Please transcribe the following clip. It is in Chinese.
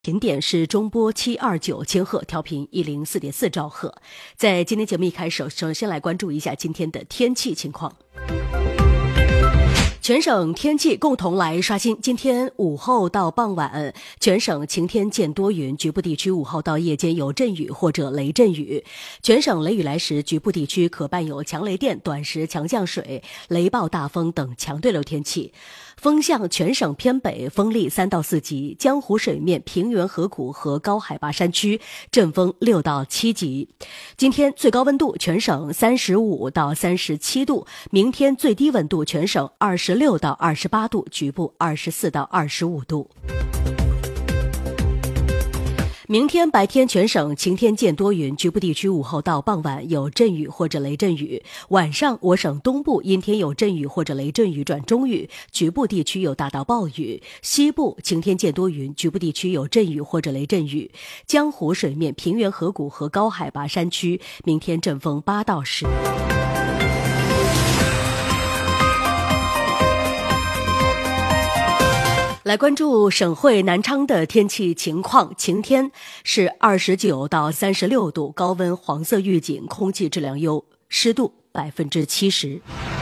频点是中波729千赫，调频104.4兆赫。在今天节目一开始，首先来关注一下今天的天气情况。全省天气共同来刷新，今天午后到傍晚，全省晴天见多云，局部地区午后到夜间有阵雨或者雷阵雨。全省雷雨来时，局部地区可伴有强雷电、短时强降水、雷暴大风等强对流天气。风向全省偏北，风力3到4级，江湖水面、平原河谷和高海拔山区阵风6到7级。今天最高温度全省35到37度，明天最低温度全省26到28度，局部24到25度。明天白天全省晴天见多云，局部地区午后到傍晚有阵雨或者雷阵雨。晚上我省东部阴天有阵雨或者雷阵雨转中雨，局部地区有大到暴雨。西部晴天见多云，局部地区有阵雨或者雷阵雨。江湖水面、平原河谷和高海拔山区明天阵风8到10。来关注省会南昌的天气情况，晴天是29到36度，高温黄色预警，空气质量优，湿度70%。